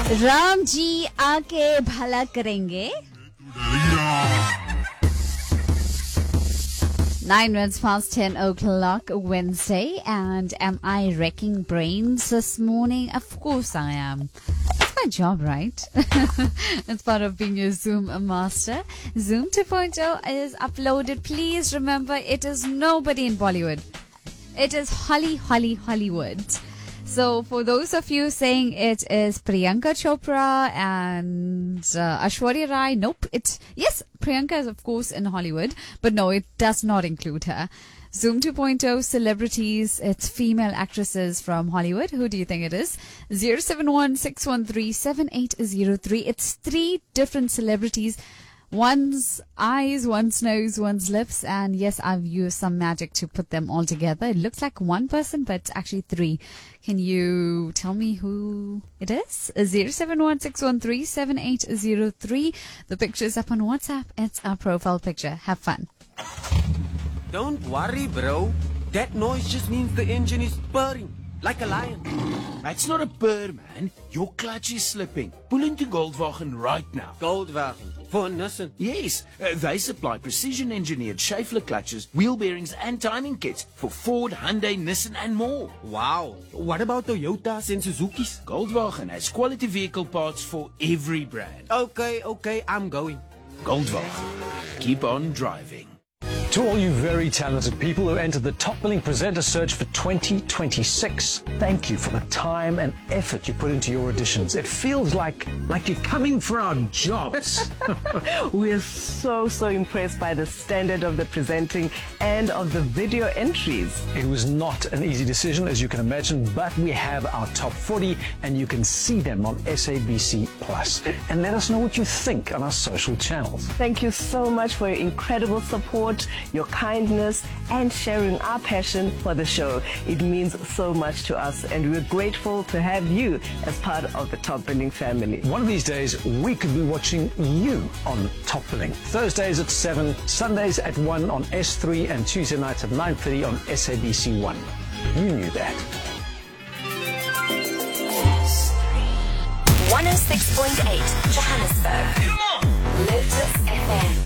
राम जी आके भला करेंगे. 9 minutes past 10 o'clock Wednesday, and am I wrecking brains this morning? Of course I am. It's my job, right? It's part of being a Zoom master. Zoom 2.0 is uploaded. Please remember, it is nobody in Bollywood. It is Hollywood. So for those of you saying it is Priyanka Chopra and Aishwarya Rai, nope. Yes, Priyanka is of course in Hollywood, but no, it does not include her. Zoom 2.0 celebrities, it's female actresses from Hollywood. Who do you think it is? 071-613-7803. It's 3 different celebrities. One's eyes, one's nose, one's lips, and yes, I've used some magic to put them all together. It looks like one person, but it's actually 3. Can you tell me who it is? 071-613-7803. The picture is up on WhatsApp. It's our profile picture. Have fun. Don't worry, bro. That noise just means the engine is purring like a lion. That's not a purr, man. Your clutch is slipping. Pull into Goldwagen right now. Goldwagen. For Nissan. Yes, they supply precision-engineered Schaeffler clutches, wheel bearings and timing kits for Ford, Hyundai, Nissan and more. Wow. What about Toyotas and Suzukis? Goldwagen has quality vehicle parts for every brand. Okay, I'm going. Goldwagen. Keep on driving. To all you very talented people who entered the Top Billing Presenter Search for 2026, thank you for the time and effort you put into your auditions. It feels like you're coming for our jobs. We're so impressed by the standard of the presenting and of the video entries. It was not an easy decision, as you can imagine, but we have our top 40 and you can see them on SABC Plus. And let us know what you think on our social channels. Thank you so much for your incredible support, your kindness, and sharing our passion for the show. It means so much to us, and we're grateful to have you as part of the Top Billing family. One of these days, we could be watching you on Top Billing. Thursdays at 7, Sundays at 1 on S3, and Tuesday nights at 9:30 on SABC 1. You knew that. 106.8 Johannesburg. Lotus FM.